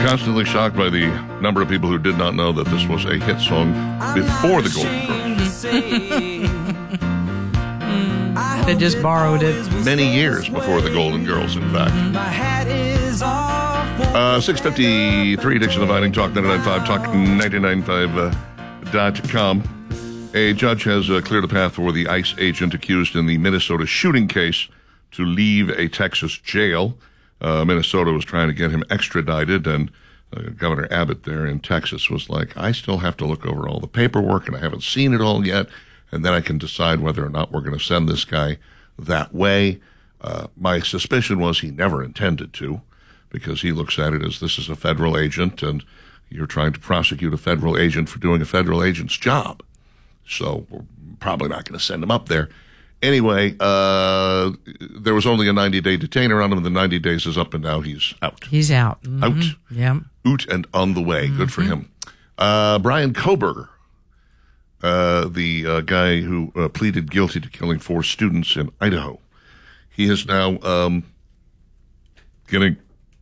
constantly shocked by the number of people who did not know that this was a hit song before the Golden Girls. They just borrowed it. Many years before the Golden Girls, in fact. 6:53, Dixon Dividing, Talk 99.5, Talk 99.5.com. A judge has cleared a path for the ICE agent accused in the Minnesota shooting case to leave a Texas jail. Minnesota was trying to get him extradited, and Governor Abbott there in Texas was like, I still have to look over all the paperwork, and I haven't seen it all yet, and then I can decide whether or not we're going to send this guy that way. My suspicion was he never intended to, because he looks at it as this is a federal agent, and you're trying to prosecute a federal agent for doing a federal agent's job. So we're probably not going to send him up there. Anyway, there was only a 90-day detainer on him. The 90 days is up, and now he's out. He's out. Mm-hmm. Out. Yeah. Out and on the way. Mm-hmm. Good for him. Brian Koberger, the guy who pleaded guilty to killing 4 students in Idaho. He is now getting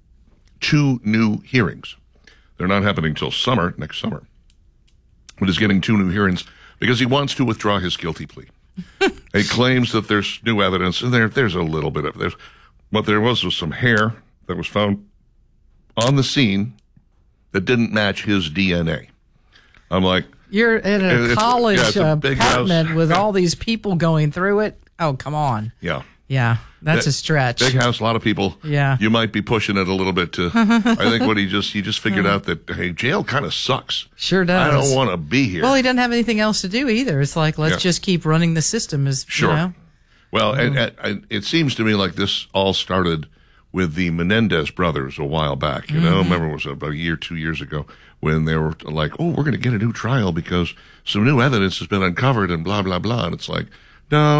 2 new hearings. They're not happening till next summer. But he's getting 2 new hearings because he wants to withdraw his guilty plea. He claims that there's new evidence, and there's a little bit of what there was some hair that was found on the scene that didn't match his DNA. I'm like, you're in a college apartment with all these people going through it. Oh, come on. Yeah. Yeah, that's a stretch. Big house, a lot of people. Yeah. You might be pushing it a little bit to, I think he just figured out that, hey, jail kind of sucks. Sure does. I don't want to be here. Well, he doesn't have anything else to do either. It's like, let's just keep running the system. Sure. You know? Well, and it seems to me like this all started with the Menendez brothers a while back. You know, remember it was about 2 years ago when they were like, oh, we're going to get a new trial because some new evidence has been uncovered and blah, blah, blah. And it's like, no.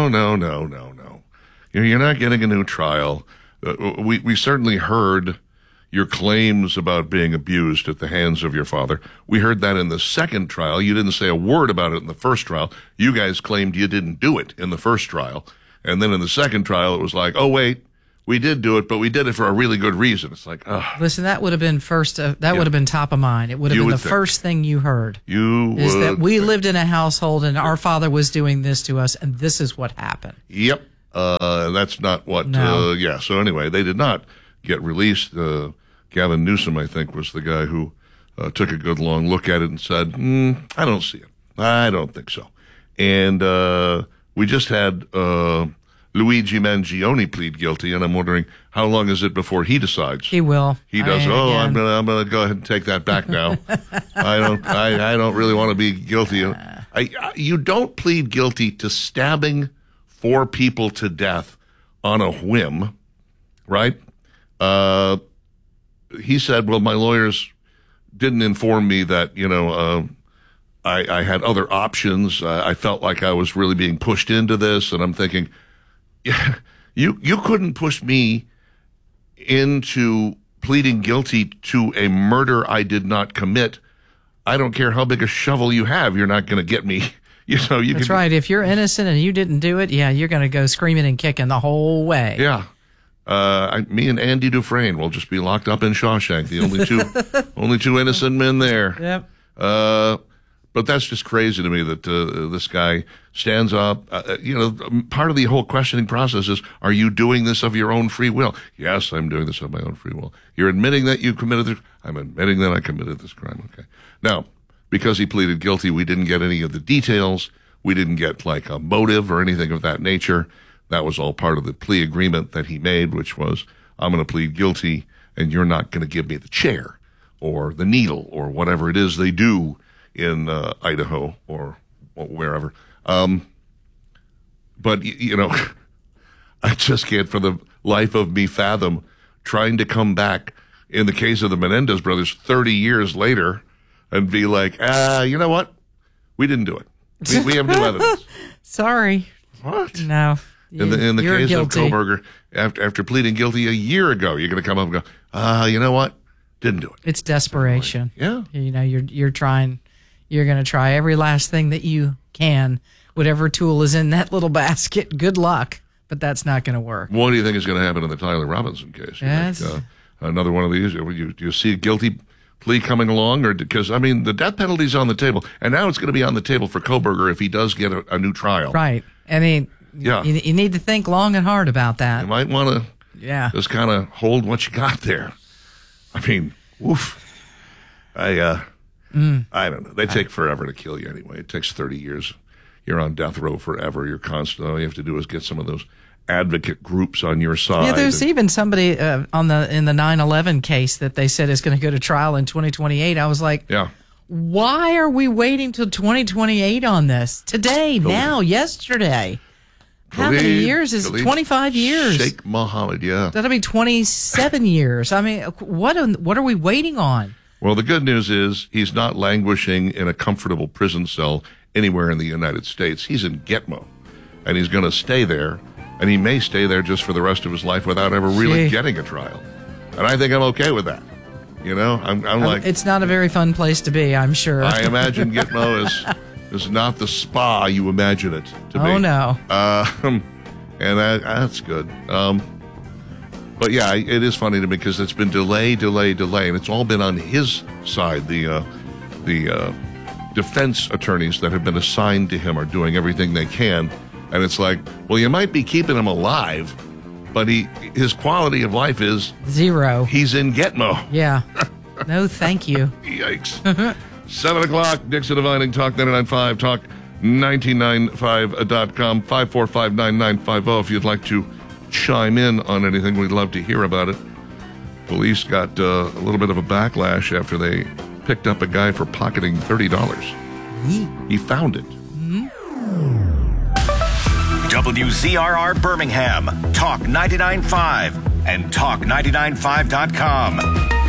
You're not getting a new trial. We certainly heard your claims about being abused at the hands of your father. We heard that in the second trial. You didn't say a word about it in the first trial. You guys claimed you didn't do it in the first trial. And then in the second trial, it was like, oh, wait, we did do it, but we did it for a really good reason. It's like, listen, that would have been would have been top of mind. It would have been the first thing you heard. That we lived in a household and our father was doing this to us, and this is what happened. Yep. That's not what, no. So anyway, they did not get released. Gavin Newsom, I think, was the guy who took a good long look at it and said, I don't see it. I don't think so. And we just had Luigi Mangione plead guilty, and I'm wondering how long is it before he decides? He will. He does. I'm gonna go ahead and take that back now. I don't really want to be guilty. You don't plead guilty to stabbing 4 people to death on a whim, right? He said, well, my lawyers didn't inform me that, I had other options. I felt like I was really being pushed into this. And I'm thinking, yeah, you couldn't push me into pleading guilty to a murder I did not commit. I don't care how big a shovel you have. You're not going to get me. That's right. If you're innocent and you didn't do it, you're going to go screaming and kicking the whole way. Yeah. Me and Andy Dufresne will just be locked up in Shawshank. The only two innocent men there. Yep. But that's just crazy to me that this guy stands up. Part of the whole questioning process is, are you doing this of your own free will? Yes, I'm doing this of my own free will. You're admitting that you committed this. I'm admitting that I committed this crime. Okay. Now, because he pleaded guilty, we didn't get any of the details. We didn't get like a motive or anything of that nature. That was all part of the plea agreement that he made, which was, I'm going to plead guilty and you're not going to give me the chair or the needle or whatever it is they do in Idaho or wherever. But, I just can't for the life of me fathom trying to come back in the case of the Menendez brothers 30 years later and be like, you know what? We didn't do it. We have new evidence. Sorry. What? No. In the case guilty. of Koberger, after pleading guilty a year ago, you're going to come up and go, you know what? Didn't do it. It's desperation. Yeah. You're trying. You're going to try every last thing that you can. Whatever tool is in that little basket. Good luck. But that's not going to work. What do you think is going to happen in the Tyler Robinson case? Yes. Another one of these. You see a guilty plea coming along? Or because, I mean, the death penalty's on the table, and now it's going to be on the table for Kohberger if he does get a new trial. Right. I mean, you need to think long and hard about that. You might want to just kind of hold what you got there. I mean, woof. I don't know. They take forever to kill you anyway. It takes 30 years. You're on death row forever. You're constant. All you have to do is get some of those advocate groups on your side. Yeah, there's even somebody in the 9/11 case that they said is going to go to trial in 2028. I was like, why are we waiting till 2028 on this? Today, now, yesterday. How many years is it? 25 years? Sheikh Mohammed, yeah. That'll be 27 years. I mean, what are we waiting on? Well, the good news is he's not languishing in a comfortable prison cell anywhere in the United States. He's in Gitmo, and he's going to stay there, and he may stay there just for the rest of his life without ever really getting a trial. And I think I'm okay with that. You know, I'm like... It's not a very fun place to be, I'm sure. I imagine Gitmo is not the spa you imagine it to be. Oh, no. And that's good. But yeah, it is funny to me because it's been delay, and it's all been on his side. The defense attorneys that have been assigned to him are doing everything they can, and it's like, well, you might be keeping him alive, but his quality of life is 0. He's in Gitmo. Yeah. No, thank you. Yikes. 7 o'clock, Dixon Divining, Talk 99.5, Talk 995.com, 545-9950 if you'd like to chime in on anything. We'd love to hear about it. Police got a little bit of a backlash after they picked up a guy for pocketing $30. He found it. WZRR Birmingham, Talk 99.5 and Talk995.com.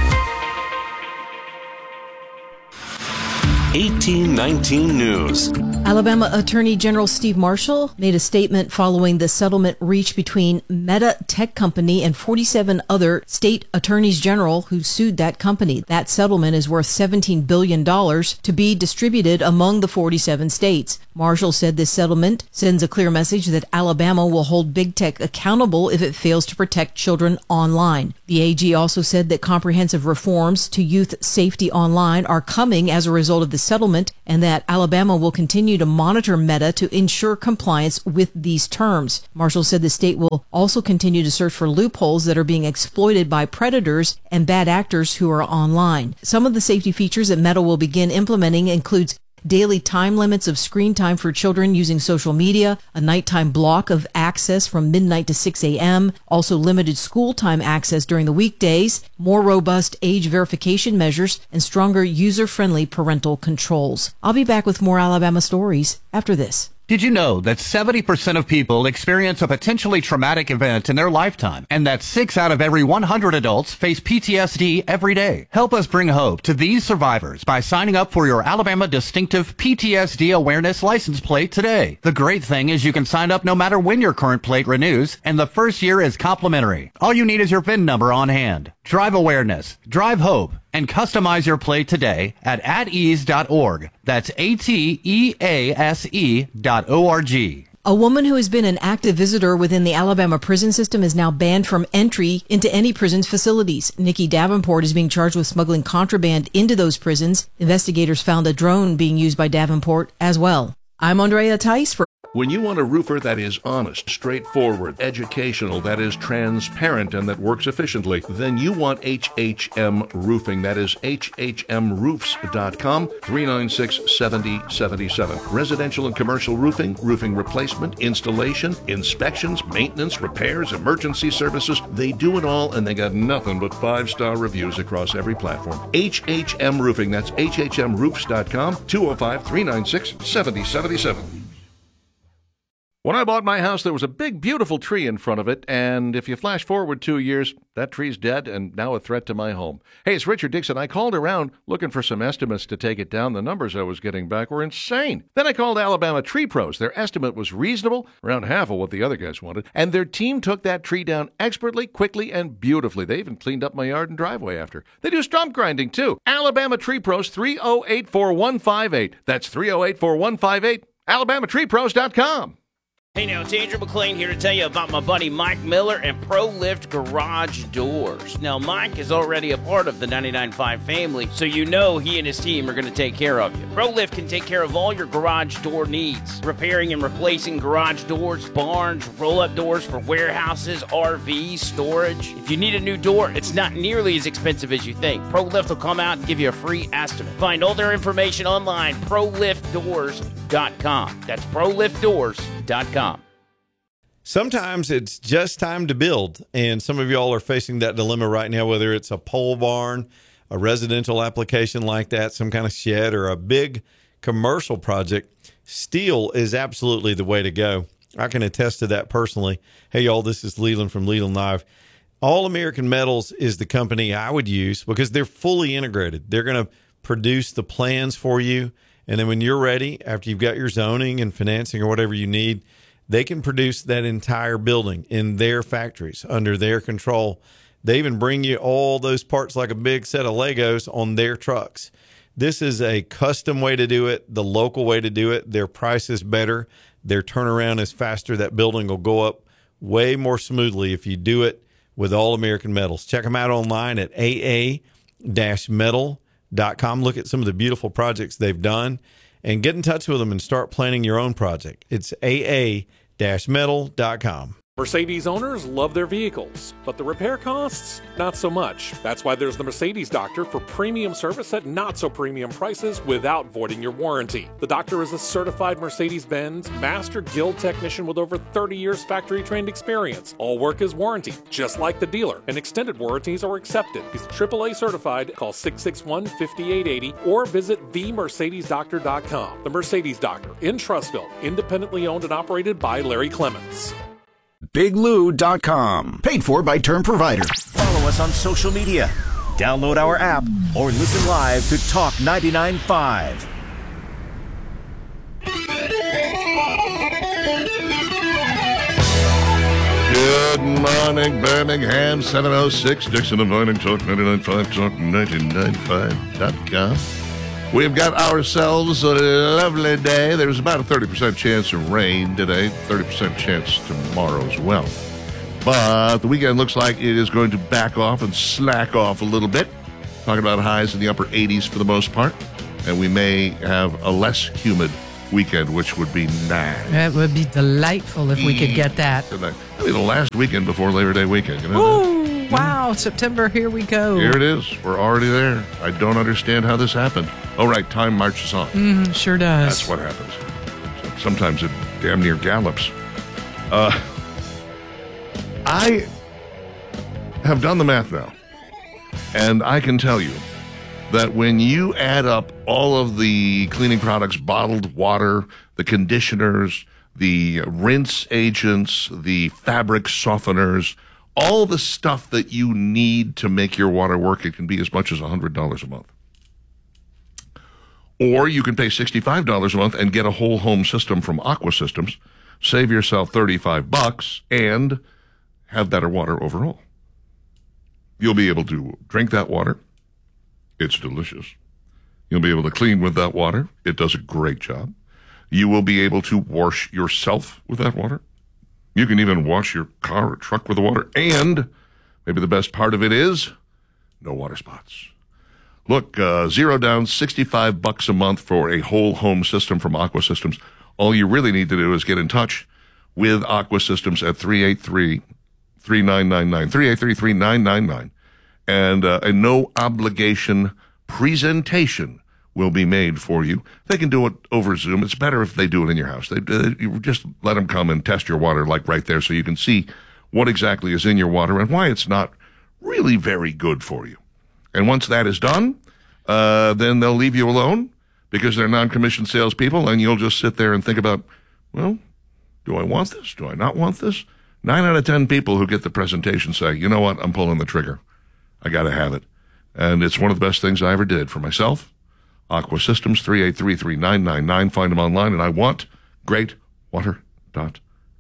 1819 News. Alabama Attorney General Steve Marshall made a statement following the settlement reached between Meta Tech Company and 47 other state attorneys general who sued that company. That settlement is worth $17 billion to be distributed among the 47 states. Marshall said this settlement sends a clear message that Alabama will hold big tech accountable if it fails to protect children online. The AG also said that comprehensive reforms to youth safety online are coming as a result of the settlement, and that Alabama will continue to monitor Meta to ensure compliance with these terms. Marshall said the state will also continue to search for loopholes that are being exploited by predators and bad actors who are online. Some of the safety features that Meta will begin implementing includes daily time limits of screen time for children using social media, a nighttime block of access from midnight to 6 a.m., also limited school time access during the weekdays, more robust age verification measures, and stronger user-friendly parental controls. I'll be back with more Alabama stories after this. Did you know that 70% of people experience a potentially traumatic event in their lifetime, and that 6 out of every 100 adults face PTSD every day? Help us bring hope to these survivors by signing up for your Alabama Distinctive PTSD Awareness license plate today. The great thing is you can sign up no matter when your current plate renews, and the first year is complimentary. All you need is your VIN number on hand. Drive awareness, drive hope, and customize your plate today at atease.org. That's ATEASE.org. A woman who has been an active visitor within the Alabama prison system is now banned from entry into any prison's facilities. Nikki Davenport is being charged with smuggling contraband into those prisons. Investigators found a drone being used by Davenport as well. I'm Andrea Tice for... When you want a roofer that is honest, straightforward, educational, that is transparent, and that works efficiently, then you want HHM Roofing. That is HHMroofs.com, 396-7077. Residential and commercial roofing, roofing replacement, installation, inspections, maintenance, repairs, emergency services. They do it all, and they got nothing but 5-star reviews across every platform. HHM Roofing. That's HHMroofs.com, 205-396-7077. When I bought my house, there was a big, beautiful tree in front of it, and if you flash forward 2 years, that tree's dead and now a threat to my home. Hey, it's Richard Dixon. I called around looking for some estimates to take it down. The numbers I was getting back were insane. Then I called Alabama Tree Pros. Their estimate was reasonable, around half of what the other guys wanted, and their team took that tree down expertly, quickly, and beautifully. They even cleaned up my yard and driveway after. They do stump grinding, too. Alabama Tree Pros, 308-4158. That's 308-4158, alabamatreepros.com. Hey now, it's Andrew McLean here to tell you about my buddy Mike Miller and ProLift Garage Doors. Now, Mike is already a part of the 99.5 family, so you know he and his team are going to take care of you. ProLift can take care of all your garage door needs, repairing and replacing garage doors, barns, roll-up doors for warehouses, RVs, storage. If you need a new door, it's not nearly as expensive as you think. ProLift will come out and give you a free estimate. Find all their information online, ProLiftDoors.com. That's ProLiftDoors.com. Sometimes it's just time to build, and some of y'all are facing that dilemma right now, whether it's a pole barn, a residential application like that, some kind of shed, or a big commercial project. Steel is absolutely the way to go. I can attest to that personally. Hey, y'all, this is Leland from Leland Live. All American Metals is the company I would use because they're fully integrated. They're going to produce the plans for you, and then when you're ready, after you've got your zoning and financing or whatever you need, they can produce that entire building in their factories under their control. They even bring you all those parts like a big set of Legos on their trucks. This is a custom way to do it, the local way to do it. Their price is better. Their turnaround is faster. That building will go up way more smoothly if you do it with All American Metals. Check them out online at aa-metal.com. Look at some of the beautiful projects they've done and get in touch with them and start planning your own project. It's aa-metal.com. Mercedes owners love their vehicles, but the repair costs, not so much. That's why there's the Mercedes Doctor for premium service at not-so-premium prices without voiding your warranty. The Doctor is a certified Mercedes-Benz Master Guild technician with over 30 years factory-trained experience. All work is warranty, just like the dealer, and extended warranties are accepted. He's AAA certified. Call 661-5880 or visit themercedesdoctor.com. The Mercedes Doctor in Trussville, independently owned and operated by Larry Clements. BigLou.com. Paid for by Term Provider. Follow us on social media. Download our app or listen live to Talk 99.5. Good morning, Birmingham, 706. Dixon and Morning, Talk 99.5, Talk99.5.com. We've got ourselves a lovely day. There's about a 30% chance of rain today, 30% chance tomorrow as well. But the weekend looks like it is going to back off and slack off a little bit. Talking about highs in the upper 80s for the most part. And we may have a less humid weekend, which would be nice. It would be delightful if we could get that. I mean, the last weekend before Labor Day weekend. You know? Ooh, wow, September, here we go. Here it is. We're already there. I don't understand how this happened. Oh, right, time marches on. Sure does. That's what happens. Sometimes it damn near gallops. I have done the math now, and I can tell you that when you add up all of the cleaning products, bottled water, the conditioners, the rinse agents, the fabric softeners, all the stuff that you need to make your water work, it can be as much as $100 a month. Or you can pay $65 a month and get a whole home system from Aqua Systems, save yourself $35 and have better water overall. You'll be able to drink that water. It's delicious. You'll be able to clean with that water. It does a great job. You will be able to wash yourself with that water. You can even wash your car or truck with the water. And maybe the best part of it is no water spots. Look, zero down, $65 a month for a whole home system from Aqua Systems. All you really need to do is get in touch with Aqua Systems at 383-3999, 383-3999, and a no-obligation presentation will be made for you. They can do it over Zoom. It's better if they do it in your house. You just let them come and test your water like right there so you can see what exactly is in your water and why it's not really very good for you. And once that is done, then they'll leave you alone because they're non-commissioned salespeople, and you'll just sit there and think about, well, do I want this? Do I not want this? 9 out of 10 people who get the presentation say, you know what, I'm pulling the trigger. I got to have it. And it's one of the best things I ever did for myself. Aqua Systems, 383-3999. Find them online, and I want greatwater.com.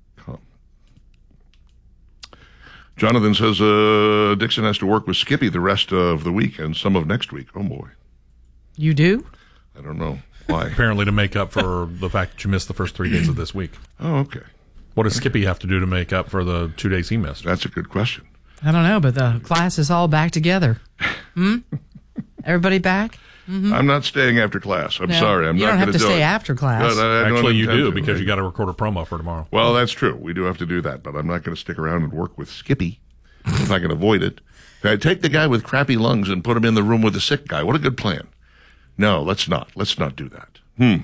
Jonathan says Dixon has to work with Skippy the rest of the week and some of next week. Oh, boy. You do? I don't know. Why? Apparently to make up for the fact that you missed the first 3 days of this week. Oh, okay. What does Skippy have to do to make up for the 2 days he missed? That's a good question. I don't know, but the class is all back together. Everybody back? Mm-hmm. I'm not staying after class. I'm sorry. I'm you not don't going have to stay after class. Actually, you do, because you got to record a promo for tomorrow. Well, that's true. We do have to do that, but I'm not going to stick around and work with Skippy if I can avoid it. Take the guy with crappy lungs and put him in the room with the sick guy. What a good plan. No, let's not. Let's not do that.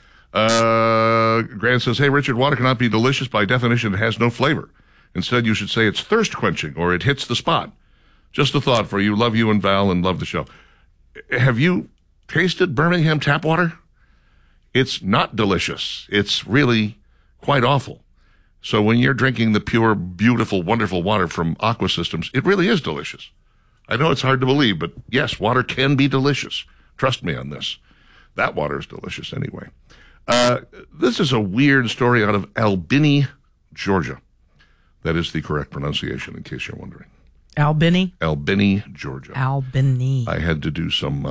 Grant says, hey, Richard, water cannot be delicious. By definition, it has no flavor. Instead, you should say it's thirst-quenching or it hits the spot. Just a thought for you. Love you and Val and love the show. Have you tasted Birmingham tap water? It's not delicious. It's really quite awful. So when you're drinking the pure, beautiful, wonderful water from Aqua Systems, it really is delicious. I know it's hard to believe, but yes, water can be delicious. Trust me on this. That water is delicious anyway. This is a weird story out of Albany, Georgia. That is the correct pronunciation, in case you're wondering. Albany? Albany, Georgia. Albany. I had to do some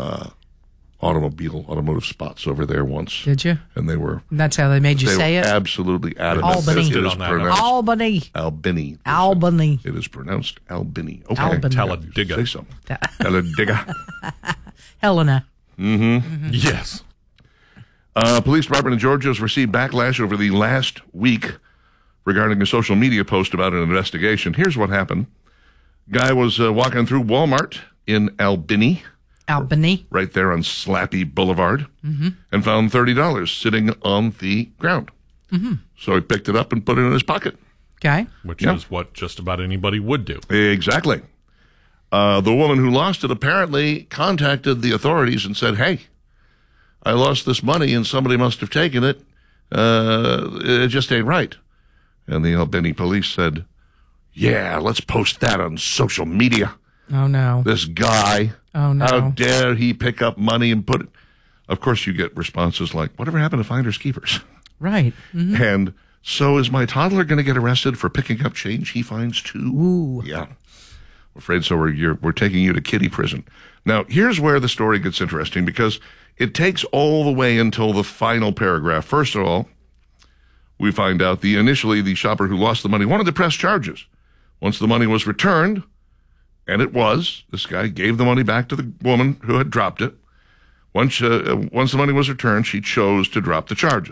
automotive spots over there once. Did you? And they were... That's how they made you say it? Absolutely adamant. Albany. It is pronounced Albany. Albany. Albany. It is pronounced Albany. Okay. Albany. Talladega. Say something. Talladega. Helena. Mm-hmm. Yes. Police Department in Georgia has received backlash over the last week regarding a social media post about an investigation. Here's what happened. Guy was walking through Walmart in Albany. Albany. Right there on Slappy Boulevard. And found $30 sitting on the ground. So he picked it up and put it in his pocket. Okay. Which is what just about anybody would do. Exactly. The woman who lost it apparently contacted the authorities and said, hey, I lost this money and somebody must have taken it. It just ain't right. And the Albany police said, yeah, let's post that on social media. Oh, no. This guy. Oh, no. How dare he pick up money and put it. Of course, you get responses like, whatever happened to finders keepers? Right. Mm-hmm. And so is my toddler going to get arrested for picking up change he finds too? Ooh. Yeah. I'm afraid so. We're taking you to kiddie prison. Now, here's where the story gets interesting because it takes all the way until the final paragraph. First of all, we find out initially the shopper who lost the money wanted to press charges. Once the money was returned, and it was, this guy gave the money back to the woman who had dropped it. Once the money was returned, she chose to drop the charges.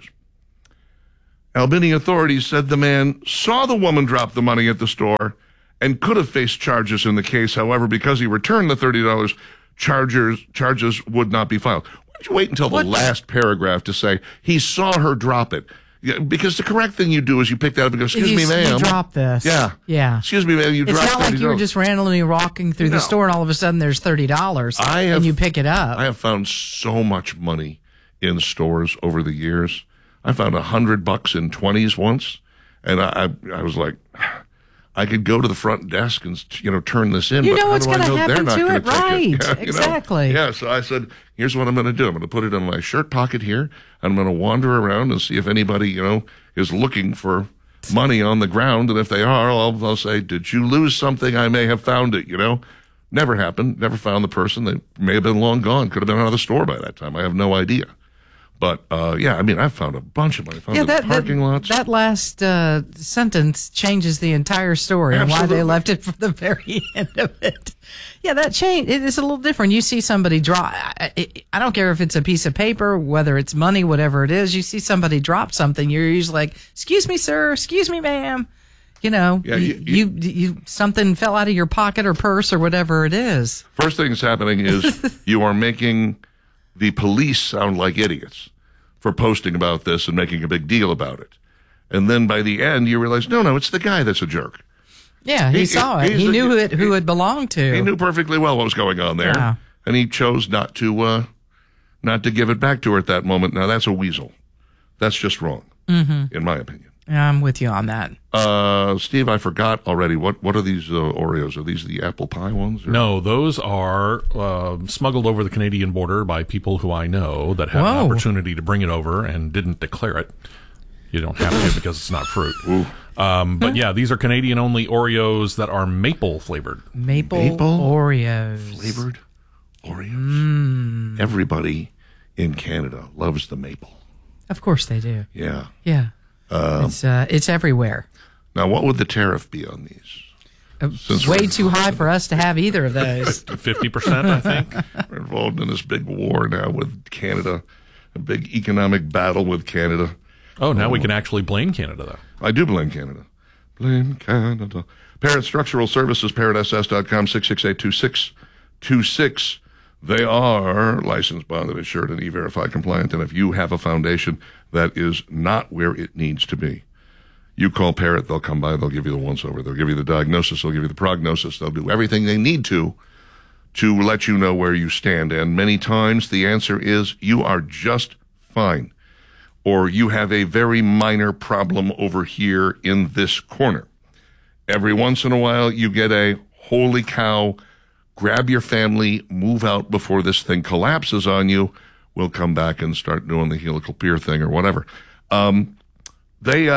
Albany authorities said the man saw the woman drop the money at the store and could have faced charges in the case. However, because he returned the $30, charges would not be filed. Why don't you wait until the last paragraph to say he saw her drop it? Yeah, because the correct thing you do is you pick that up and go, excuse me, ma'am. You drop this. Yeah. Yeah. Excuse me, ma'am, you dropped $30. It's not like you were just randomly walking through the store and all of a sudden there's $30 and you pick it up. I have found so much money in stores over the years. I found $100 in 20s once, and I was like, I could go to the front desk and turn this in. You but know what's going to happen to it, right? Yeah, exactly. Yeah, so I said, here's what I'm going to do. I'm going to put it in my shirt pocket here, and I'm going to wander around and see if anybody, is looking for money on the ground. And if they are, I'll say, did you lose something? I may have found it, Never happened. Never found the person. They may have been long gone. Could have been out of the store by that time. I have no idea. But, I found a bunch of money. I found it in parking lots. That last sentence changes the entire story and why they left it for the very end of it. Yeah, that change, it is a little different. You see somebody drop, I don't care if it's a piece of paper, whether it's money, whatever it is, you see somebody drop something, you're usually like, excuse me, sir, excuse me, ma'am. You something fell out of your pocket or purse or whatever it is. First thing that's happening is you are making the police sound like idiots for posting about this and making a big deal about it. And then by the end, you realize, no, it's the guy that's a jerk. Yeah, he saw it. He knew who it belonged to. He knew perfectly well what was going on there. Yeah. And he chose not to give it back to her at that moment. Now, that's a weasel. That's just wrong, in my opinion. Yeah, I'm with you on that. Steve, I forgot already. What are these Oreos? Are these the apple pie ones? Or? No, those are smuggled over the Canadian border by people who I know that had an opportunity to bring it over and didn't declare it. You don't have to because it's not fruit. But yeah, these are Canadian-only Oreos that are maple flavored. Maple Oreos. Flavored Oreos. Everybody in Canada loves the maple. Of course they do. Yeah. Yeah. It's everywhere. Now, what would the tariff be on these? Way too high for us to have either of those. 50%, I think. We're involved in this big war now with Canada, a big economic battle with Canada. Oh, now we can actually blame Canada, though. I do blame Canada. Blame Canada. Parrott Structural Services, parrottss.com, 668-2626. They are licensed, bonded, insured, and E-Verify compliant. And if you have a foundation that is not where it needs to be, you call Parrott, they'll come by, they'll give you the once-over. They'll give you the diagnosis, they'll give you the prognosis. They'll do everything they need to let you know where you stand. And many times the answer is you are just fine. Or you have a very minor problem over here in this corner. Every once in a while, you get a holy cow, grab your family, move out before this thing collapses on you. We'll come back and start doing the helical pier thing or whatever. They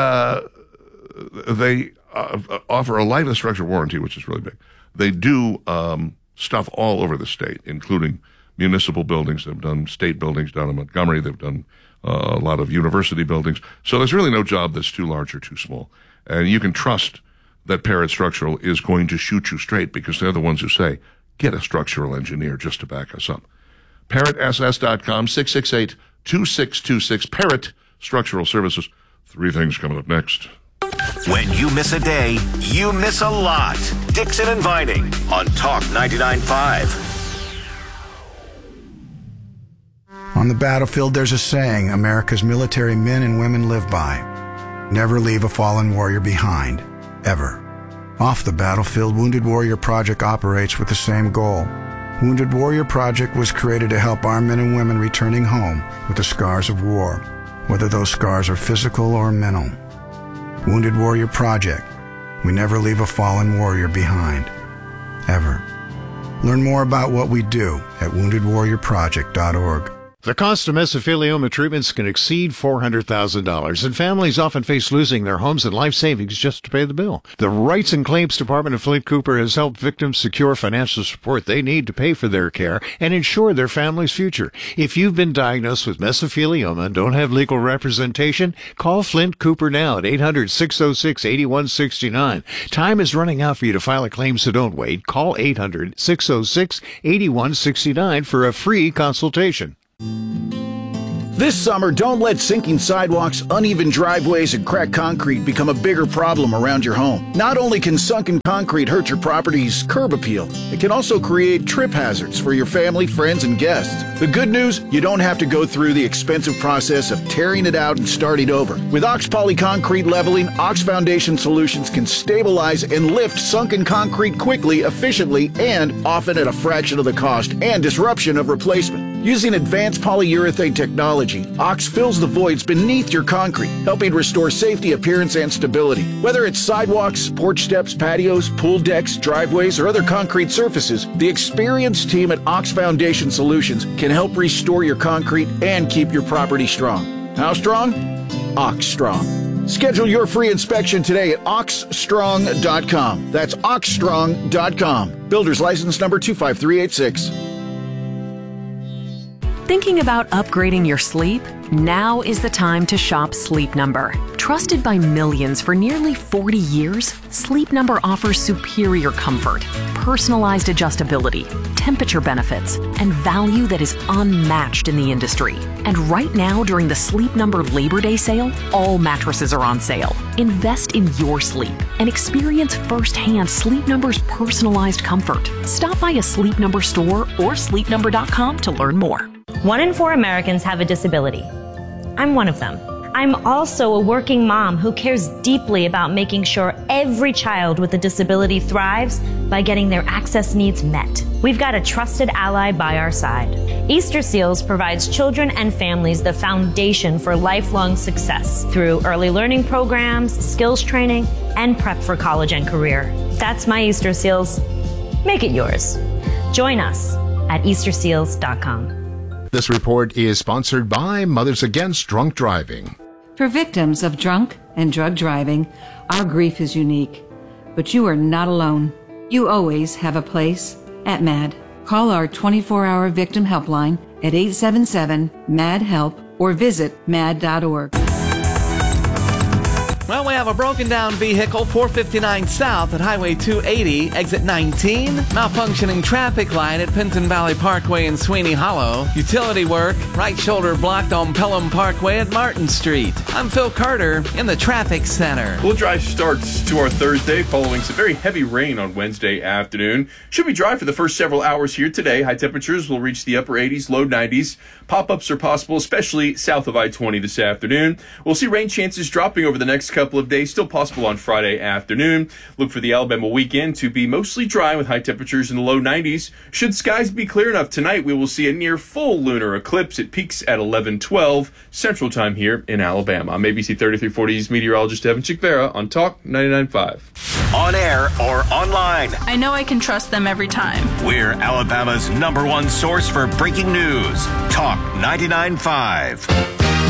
offer a life and structure warranty, which is really big. They do stuff all over the state, including municipal buildings. They've done state buildings down in Montgomery. They've done a lot of university buildings. So there's really no job that's too large or too small. And you can trust that Parrott Structural is going to shoot you straight because they're the ones who say, get a structural engineer just to back us up. ParrottSS.com, 668-2626. Parrott Structural Services. 3 things coming up next. When you miss a day, you miss a lot. Dixon and Vining on Talk 99.5. On the battlefield, there's a saying America's military men and women live by. Never leave a fallen warrior behind, ever. Off the battlefield, Wounded Warrior Project operates with the same goal. Wounded Warrior Project was created to help our men and women returning home with the scars of war, whether those scars are physical or mental. Wounded Warrior Project. We never leave a fallen warrior behind, ever. Learn more about what we do at woundedwarriorproject.org. The cost of mesothelioma treatments can exceed $400,000, and families often face losing their homes and life savings just to pay the bill. The Rights and Claims Department of Flint Cooper has helped victims secure financial support they need to pay for their care and ensure their family's future. If you've been diagnosed with mesothelioma and don't have legal representation, call Flint Cooper now at 800-606-8169. Time is running out for you to file a claim, so don't wait. Call 800-606-8169 for a free consultation. This summer, don't let sinking sidewalks, uneven driveways, and cracked concrete become a bigger problem around your home. Not only can sunken concrete hurt your property's curb appeal, it can also create trip hazards for your family, friends, and guests. The good news, you don't have to go through the expensive process of tearing it out and starting over. With Ox Poly Concrete Leveling, Ox Foundation Solutions can stabilize and lift sunken concrete quickly, efficiently, and often at a fraction of the cost and disruption of replacement. Using advanced polyurethane technology, Ox fills the voids beneath your concrete, helping restore safety, appearance, and stability. Whether it's sidewalks, porch steps, patios, pool decks, driveways, or other concrete surfaces, the experienced team at Ox Foundation Solutions can help restore your concrete and keep your property strong. How strong? Ox Strong. Schedule your free inspection today at oxstrong.com. That's oxstrong.com. Builder's license number 25386. Thinking about upgrading your sleep? Now is the time to shop Sleep Number. Trusted by millions for nearly 40 years, Sleep Number offers superior comfort, personalized adjustability, temperature benefits, and value that is unmatched in the industry. And right now, during the Sleep Number Labor Day sale, all mattresses are on sale. Invest in your sleep and experience firsthand Sleep Number's personalized comfort. Stop by a Sleep Number store or sleepnumber.com to learn more. 1 in 4 Americans have a disability. I'm one of them. I'm also a working mom who cares deeply about making sure every child with a disability thrives by getting their access needs met. We've got a trusted ally by our side. Easter Seals provides children and families the foundation for lifelong success through early learning programs, skills training, and prep for college and career. That's my Easter Seals. Make it yours. Join us at easterseals.com. This report is sponsored by Mothers Against Drunk Driving. For victims of drunk and drug driving, our grief is unique. But you are not alone. You always have a place at MAD. Call our 24-hour victim helpline at 877-MAD-HELP or visit mad.org. Well, we have a broken down vehicle, 459 South at Highway 280, exit 19. Malfunctioning traffic light at Penton Valley Parkway in Sweeney Hollow. Utility work, right shoulder blocked on Pelham Parkway at Martin Street. I'm Phil Carter in the traffic center. Cool dry starts to our Thursday following some very heavy rain on Wednesday afternoon. Should be dry for the first several hours here today. High temperatures will reach the upper 80s, low 90s. Pop-ups are possible, especially south of I-20 this afternoon. We'll see rain chances dropping over the next couple of days, still possible on Friday afternoon. Look for the Alabama weekend to be mostly dry with high temperatures in the low 90s. Should skies be clear enough tonight, we will see a near full lunar eclipse. It peaks at 11:12 Central Time here in Alabama. I'm ABC 3340's meteorologist Evan Chickvera on Talk 99.5. On air or online, I know I can trust them every time. we're Alabama's #1 source for breaking news. Talk 99.5.